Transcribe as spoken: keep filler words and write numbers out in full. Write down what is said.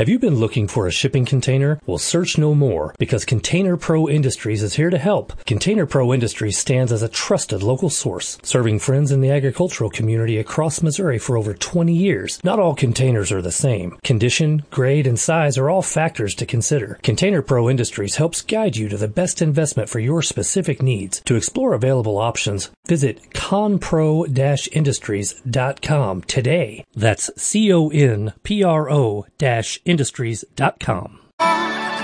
Have you been looking for a shipping container? Well, search no more, because Container Pro Industries is here to help. Container Pro Industries stands as a trusted local source, serving friends in the agricultural community across Missouri for over twenty years. Not all containers are the same. Condition, grade, and size are all factors to consider. Container Pro Industries helps guide you to the best investment for your specific needs. To explore available options, visit conpro dash industries dot com today. That's C O N P R O dash industries dot com.